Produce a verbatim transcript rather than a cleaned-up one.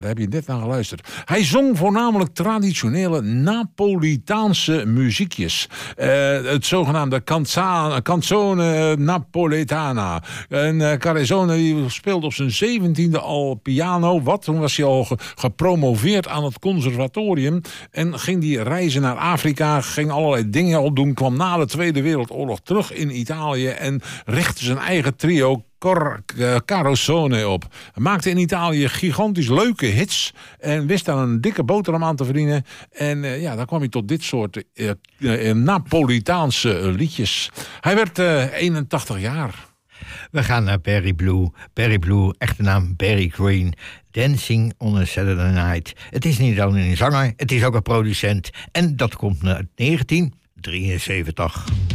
Daar heb je net naar geluisterd. Hij zong voornamelijk traditionele Napolitaanse muziekjes. Uh, het zogenaamde canza- canzone napoletana. En uh, Carezone die speelde op zijn zeventiende al piano. Wat? Toen was hij al ge- gepromoveerd aan het conservatorium. En ging die reizen naar Afrika. Ging allerlei dingen opdoen. Kwam na de Tweede Wereldoorlog terug in Italië. En richtte zijn eigen trio Cor, uh, Carosone op. Hij maakte in Italië gigantisch leuke hits en wist daar een dikke boterham aan te verdienen. En uh, ja, dan kwam hij tot dit soort uh, uh, Napolitaanse uh, liedjes. Hij werd uh, eenentachtig jaar. We gaan naar Barry Blue. Barry Blue, echte naam Barry Green. Dancing on a Saturday Night. Het is niet alleen een zanger, het is ook een producent. En dat komt uit negentien drieënzeventig.